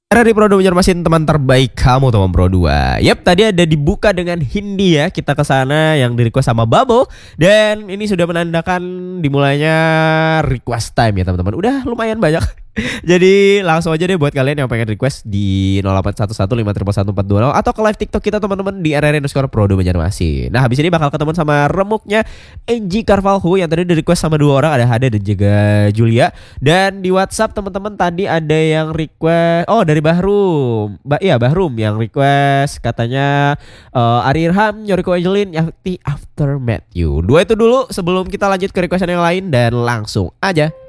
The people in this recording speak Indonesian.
Dari Pro 2 Banjarmasin, teman terbaik kamu teman Pro 2. Yap, tadi ada dibuka dengan Hindi ya. Kita ke sana yang di request sama Babo. Dan ini sudah menandakan dimulainya request time ya teman-teman. Udah lumayan banyak. Jadi langsung aja deh buat kalian yang pengen request di 081151414140 atau ke live TikTok kita teman-teman di @RR_Pro 2 Banjarmasin. Nah, habis ini bakal ketemu sama remuknya Angie Carvalho yang tadi di request sama dua orang, ada Hada dan juga Julia. Dan di WhatsApp teman-teman tadi ada yang request dari Bahrum. Bahrum yang request katanya Ari Irham, Yoriko Angelin, Yakti After Met You. Dua itu dulu sebelum kita lanjut ke requestan yang lain dan langsung aja